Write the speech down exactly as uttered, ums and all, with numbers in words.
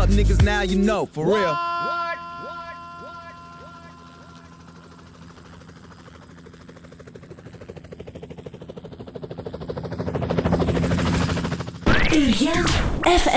up niggas now you know, for real. Urgent F